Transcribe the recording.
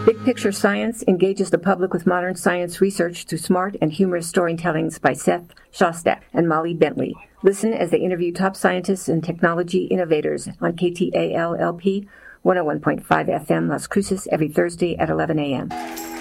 Big Picture Science engages the public with modern science research through smart and humorous storytellings by Seth Shostak and Molly Bentley. Listen as they interview top scientists and technology innovators on KTAL-LP 101.5 FM Las Cruces every Thursday at 11 a.m.